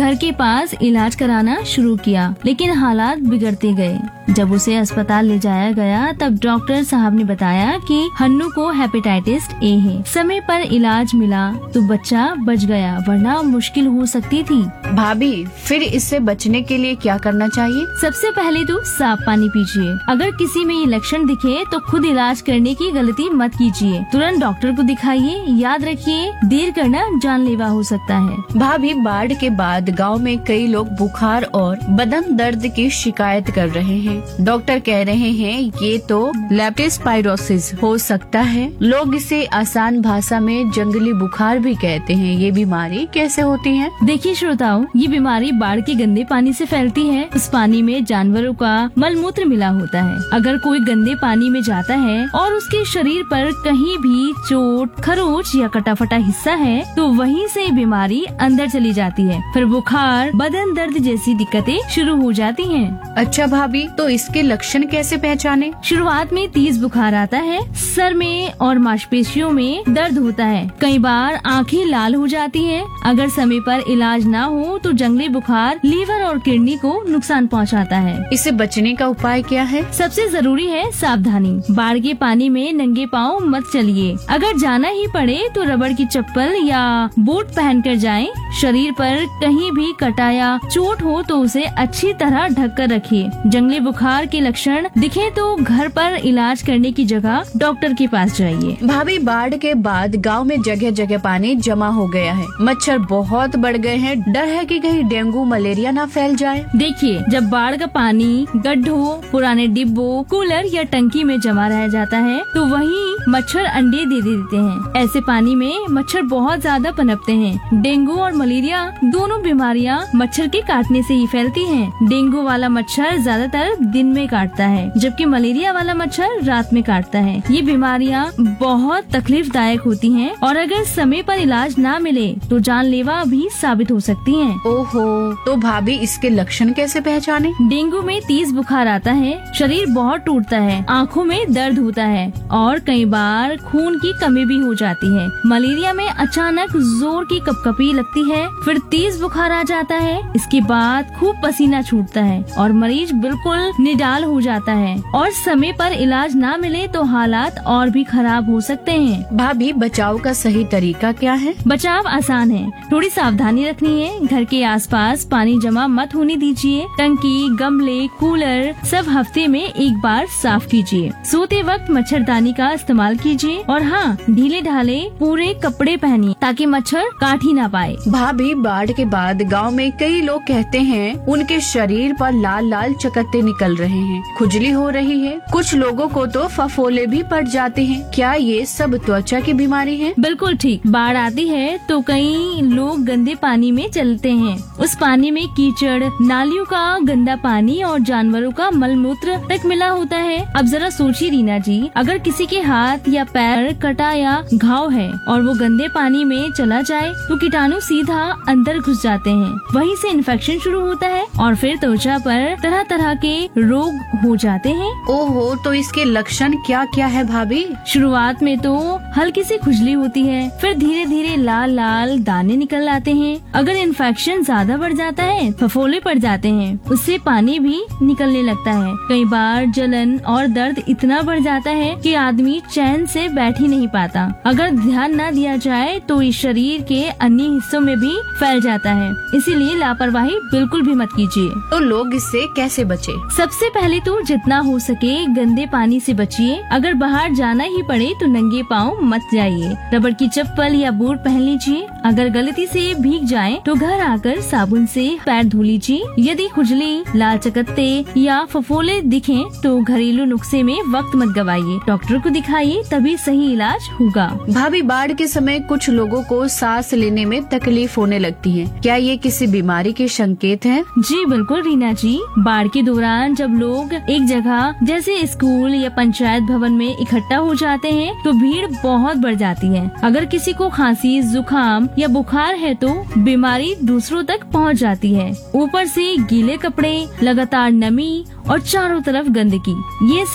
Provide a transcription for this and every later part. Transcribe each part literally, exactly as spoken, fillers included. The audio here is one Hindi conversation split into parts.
घर के पास इलाज कराना शुरू किया, लेकिन हालात बिगड़ते गए। जब उसे अस्पताल ले जाया गया तब डॉक्टर साहब ने बताया कि हन्नू को हेपेटाइटिस ए है। समय पर इलाज मिला तो बच्चा बच गया, वरना मुश्किल हो सकती थी। भाभी, फिर इससे बचने के लिए क्या करना चाहिए? सबसे पहले तो साफ पानी पीजिए। अगर किसी में ये लक्षण दिखे तो खुद इलाज करने की गलती मत कीजिए, तुरंत डॉक्टर को दिखाइए। याद रखिए, देर करना जानलेवा हो सकता है। भाभी, बाढ़ के बाद गांव में कई लोग बुखार और बदन दर्द की शिकायत कर रहे हैं। डॉक्टर कह रहे हैं ये तो लेप्टोस्पाइरोसिस हो सकता है। लोग इसे आसान भाषा में जंगली बुखार भी कहते हैं। ये बीमारी कैसे होती है? देखिए श्रोताओ, ये बीमारी बाढ़ के गंदे पानी से फैलती है। उस पानी में जानवरों का मलमूत्र मिला होता है। अगर कोई गंदे पानी में जाता है और उसके शरीर पर कहीं भी चोट, खरोच या कटा-फटा हिस्सा है तो वहीं से बीमारी अंदर चली जाती है। फिर बुखार, बदन दर्द जैसी दिक्कतें शुरू हो जाती हैं। अच्छा भाभी, तो इसके लक्षण कैसे पहचाने? शुरुआत में तेज बुखार आता है, सर में और मांसपेशियों में दर्द होता है, कई बार आंखें लाल हो जाती हैं। अगर समय पर इलाज ना हो तो जंगली बुखार लीवर और किडनी को नुकसान पहुंचाता है। इससे बचने का उपाय क्या है? सबसे जरूरी है सावधानी। बाढ़ के पानी में नंगे पाँव मत चलिए। अगर जाना ही पड़े तो रबड़ की चप्पल या बूट पहनकर जाएं। शरीर पर कहीं भी कटा या चोट हो तो उसे अच्छी तरह ढक कर रखिए। जंगली बुखार के लक्षण दिखे तो घर पर इलाज करने की जगह डॉक्टर के पास जाइए। भाभी, बाढ़ के बाद गांव में जगह जगह पानी जमा हो गया है। मच्छर बहुत बढ़ गए हैं। डर है कि कहीं डेंगू मलेरिया ना फैल जाए। देखिए, जब बाढ़ का पानी गड्ढों, पुराने डिब्बों, कूलर या टंकी में जमा रह जाता है तो वहीं मच्छर अंडे दे देते हैं। ऐसे पानी में मच्छर बहुत ज्यादा पनपते हैं। डेंगू और मलेरिया दोनों बीमारियां मच्छर के काटने से ही फैलती हैं। डेंगू वाला मच्छर ज्यादातर दिन में काटता है, जबकि मलेरिया वाला मच्छर रात में काटता है। ये बीमारियां बहुत तकलीफदायक होती हैं और अगर समय पर इलाज ना मिले तो जानलेवा भी साबित हो सकती हैं। ओहो, तो भाभी इसके लक्षण कैसे पहचाने? डेंगू में तेज बुखार आता है, शरीर बहुत टूटता है, आँखों में दर्द होता है और कई बार खून की कमी भी हो जाती है। मलेरिया में अचानक जोर की कपकपी लगती है, फिर तेज बुखार आ जाता है। इसके बाद खूब पसीना छूटता है और मरीज बिल्कुल निडाल हो जाता है और समय पर इलाज ना मिले तो हालात और भी खराब हो सकते हैं। भाभी, बचाव का सही तरीका क्या है? बचाव आसान है, थोड़ी सावधानी रखनी है। घर के आसपास पानी जमा मत होने दीजिए। टंकी, गमले, कूलर सब हफ्ते में एक बार साफ कीजिए। सोते वक्त मच्छरदानी का इस्तेमाल कीजिए और हाँ, ढीले ढाले पूरे कपड़े पहनिए ताकि मच्छर काट ही ना पाए। भाभी, बाढ़ के बाद गांव में कई लोग कहते हैं उनके शरीर पर लाल लाल चकत्ते निकल रहे हैं, खुजली हो रही है। कुछ लोगों को तो फफोले भी पड़ जाते हैं। क्या ये सब त्वचा की बीमारी है? बिल्कुल ठीक। बाढ़ आती है तो कई लोग गंदे पानी में चलते हैं। उस पानी में कीचड़, नालियों का गंदा पानी और जानवरों का मलमूत्र तक मिला होता है। अब जरा सोचिए रीना जी, अगर किसी के हाथ या पैर कटा या घाव है और वो गंदे पानी में चला जाए तो कीटाणु सीधा अंदर घुस जाते हैं। वहीं से इन्फेक्शन शुरू होता है और फिर त्वचा पर तरह तरह के रोग हो जाते हैं। ओहो, तो इसके लक्षण क्या क्या है भाभी? शुरुआत में तो हल्की सी खुजली होती है, फिर धीरे धीरे लाल लाल दाने निकल आते हैं। अगर इन्फेक्शन ज्यादा बढ़ जाता है, फफोले पड़ जाते हैं, उससे पानी भी निकलने लगता है। कई बार जलन और दर्द इतना बढ़ जाता है कि आदमी चैन से बैठ ही नहीं पाता। अगर ध्यान न दिया जाए तो इस शरीर के अन्य हिस्सों में भी फैल जाता है, इसीलिए लापरवाही बिल्कुल भी मत कीजिए। तो लोग इससे कैसे बचे? सबसे पहले तो जितना हो सके गंदे पानी से बचिए। अगर बाहर जाना ही पड़े तो नंगे पाँव मत जाइए। रबड़ की चप्पल या बूट पहन लीजिए। अगर गलती से भीग जाए तो घर आकर साबुन से पैर धो लीजिए। यदि खुजली, लाल चकत्ते या फफोले दिखें तो घरेलू नुस्खे में वक्त मत गवाइए, डॉक्टर को दिखाइए, तभी सही इलाज होगा। भाभी, बाढ़ के समय कुछ लोगों को सांस लेने में तकलीफ होने लगती है। क्या ये किसी बीमारी के संकेत हैं? जी बिल्कुल रीना जी, बाढ़ के दौरान जब लोग एक जगह जैसे स्कूल या पंचायत भवन में इकट्ठा हो जाते हैं तो भीड़ बहुत बढ़ जाती है। अगर किसी को खांसी, जुकाम या बुखार है तो बीमारी दूसरों तक पहुंच जाती है। ऊपर से गीले कपड़े, लगातार नमी और चारों तरफ गंदगी, ये सब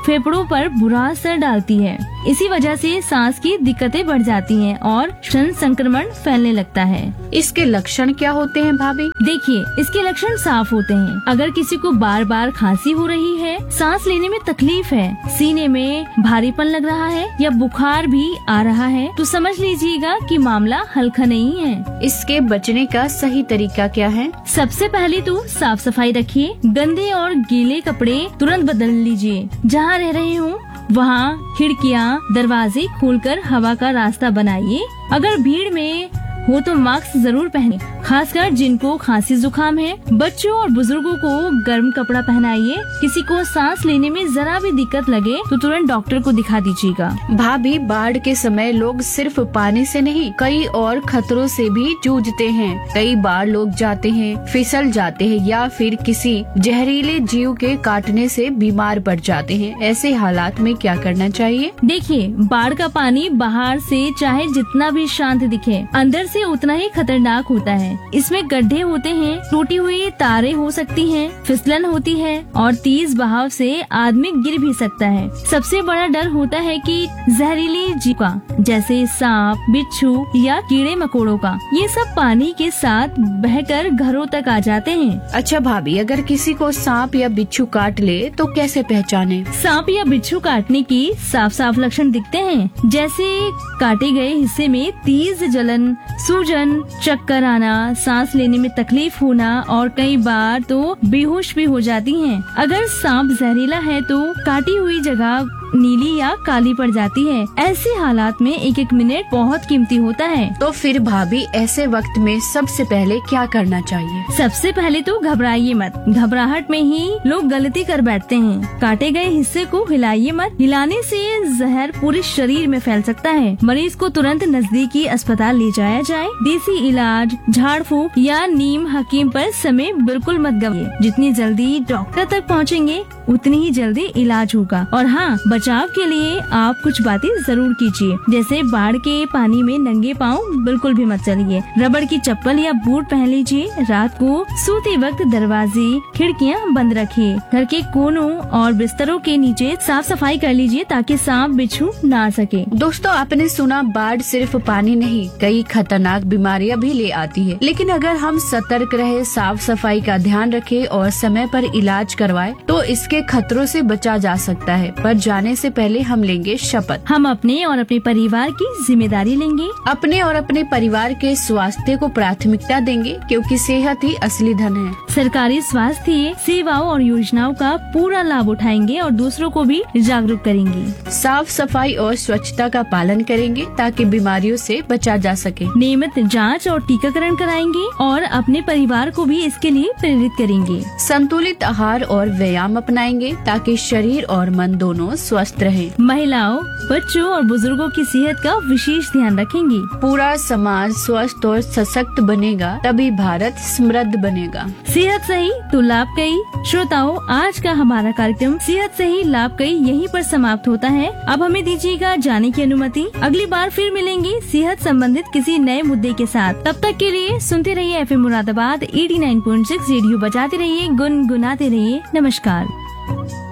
फेफड़ों पर बुरा असर डालती है। इसी वजह से सांस की दिक्कतें बढ़ जाती हैं और शन संक्रमण फैलने लगता है। इसके लक्षण क्या होते हैं भाभी? देखिए, इसके लक्षण साफ होते हैं। अगर किसी को बार बार खांसी हो रही है, सांस लेने में तकलीफ है, सीने में भारीपन लग रहा है या बुखार भी आ रहा है, तो समझ लीजिएगा कि मामला हल्का नहीं है। इसके बचने का सही तरीका क्या है? सबसे पहले तो साफ सफाई रखिए। गंदे और गीले कपड़े तुरंत बदल लीजिए। जहाँ रह रहे हो वहाँ खिड़कियाँ, दरवाजे खोलकर हवा का रास्ता बनाइए। अगर भीड़ में हो तो मास्क जरूर पहने, खासकर जिनको खांसी जुकाम है। बच्चों और बुजुर्गों को गर्म कपड़ा पहनाइए। किसी को सांस लेने में जरा भी दिक्कत लगे तो तुरंत डॉक्टर को दिखा दीजिएगा। भाभी, बाढ़ के समय लोग सिर्फ पानी से नहीं, कई और खतरों से भी जूझते हैं। कई बार लोग जाते हैं, फिसल जाते हैं या फिर किसी जहरीले जीव के काटने से बीमार पड़ जाते हैं। ऐसे हालात में क्या करना चाहिए? देखिए, बाढ़ का पानी बाहर से चाहे जितना भी शांत दिखे, अंदर से उतना ही खतरनाक होता है। इसमें गड्ढे होते हैं, टूटी हुई तारें हो सकती हैं, फिसलन होती है और तेज बहाव से आदमी गिर भी सकता है। सबसे बड़ा डर होता है कि जहरीले जीव का, जैसे सांप, बिच्छू या कीड़े मकोड़ों का। ये सब पानी के साथ बहकर घरों तक आ जाते हैं। अच्छा भाभी, अगर किसी को सांप या बिच्छू काट ले तो कैसे पहचाने? सांप या बिच्छू काटने की साफ साफ लक्षण दिखते हैं, जैसे काटे गए हिस्से में तेज जलन, सूजन, चक्कर आना, सांस लेने में तकलीफ होना और कई बार तो बेहोश भी हो जाती हैं। अगर सांप जहरीला है तो काटी हुई जगह नीली या काली पड़ जाती है। ऐसे हालात में एक एक मिनट बहुत कीमती होता है। तो फिर भाभी, ऐसे वक्त में सबसे पहले क्या करना चाहिए? सबसे पहले तो घबराइए मत। घबराहट में ही लोग गलती कर बैठते हैं। काटे गए हिस्से को हिलाइए मत। हिलाने से जहर पूरे शरीर में फैल सकता है। मरीज को तुरंत नजदीकी अस्पताल ले जाया जाए। देसी इलाज, झाड़ फूक या नीम हकीम पर समय बिल्कुल मत गवाइए। जितनी जल्दी डॉक्टर तक पहुँचेंगे उतनी ही जल्दी इलाज होगा। और हाँ, बचाव के लिए आप कुछ बातें जरूर कीजिए, जैसे बाढ़ के पानी में नंगे पाँव बिल्कुल भी मत चलिए। रबड़ की चप्पल या बूट पहन लीजिए। रात को सोते वक्त दरवाजे, खिड़कियाँ बंद रखिए। घर के कोनों और बिस्तरों के नीचे साफ सफाई कर लीजिए ताकि सांप बिच्छू ना आ सके। दोस्तों, आपने सुना, बाढ़ सिर्फ पानी नहीं, कई खतरनाक बीमारियां भी ले आती है। लेकिन अगर हम सतर्क रहे, साफ सफाई का ध्यान रखें और समय पर इलाज करवाए तो इसके खतरों से बचा जा सकता है। पर जाने से पहले हम लेंगे शपथ। हम अपने और अपने परिवार की जिम्मेदारी लेंगे। अपने और अपने परिवार के स्वास्थ्य को प्राथमिकता देंगे, क्योंकि सेहत ही असली धन है। सरकारी स्वास्थ्य सेवाओं और योजनाओं का पूरा लाभ उठाएंगे और दूसरों को भी जागरूक करेंगे। साफ सफाई और स्वच्छता का पालन करेंगे ताकि बीमारियों से बचा जा सके। नियमित जांच और टीकाकरण कराएंगे और अपने परिवार को भी इसके लिए प्रेरित करेंगे। संतुलित आहार और व्यायाम अपनाएंगे ताकि शरीर और मन दोनों स्वस्थ रहे। महिलाओं, बच्चों और बुजुर्गों की सेहत का विशेष ध्यान रखेंगे। पूरा समाज स्वस्थ और सशक्त बनेगा, तभी भारत समृद्ध बनेगा। सेहत सही तो लाभ कई। श्रोताओं, आज का हमारा कार्यक्रम सेहत सही लाभ कई यहीं पर समाप्त होता है। अब हमें दीजिएगा जाने की अनुमति। अगली बार फिर मिलेंगे सेहत संबंधित किसी नए मुद्दे के साथ। तब तक के लिए सुनते रहिए F M Moradabad eighty nine point six. Radio बजाते रहिए, गुनगुनाते रहिए। नमस्कार।